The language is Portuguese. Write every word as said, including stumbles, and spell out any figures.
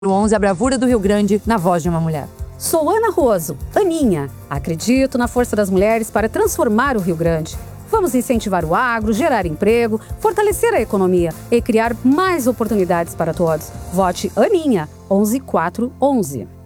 onze, a bravura do Rio Grande, na voz de uma mulher. Sou Ana Roso, Aninha. Acredito na força das mulheres para transformar o Rio Grande. Vamos incentivar o agro, gerar emprego, fortalecer a economia e criar mais oportunidades para todos. Vote Aninha, onze quatro onze.